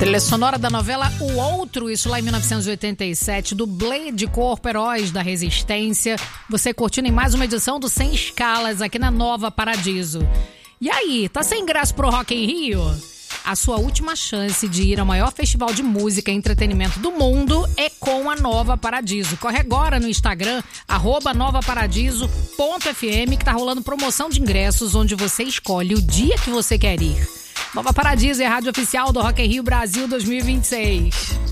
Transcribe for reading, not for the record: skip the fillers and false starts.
Trilha sonora da novela O Outro, isso lá em 1987, dublê de Corpo Heróis da Resistência. Você curtindo em mais uma edição do Sem Escalas aqui na Nova Paradiso. E aí, tá sem ingresso pro Rock in Rio? A sua última chance de ir ao maior festival de música e entretenimento do mundo é com a Nova Paradiso. Corre agora no Instagram, @novaparadiso.fm, que tá rolando promoção de ingressos, onde você escolhe o dia que você quer ir. Nova Paradiso é a rádio oficial do Rock in Rio Brasil 2026.